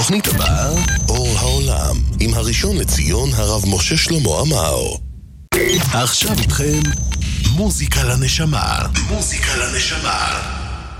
בתוכנית הבאה, אור העולם, עם הראשון לציון הרב משה שלמה עמאר. עכשיו איתכם, מוזיקה לנשמה. מוזיקה לנשמה.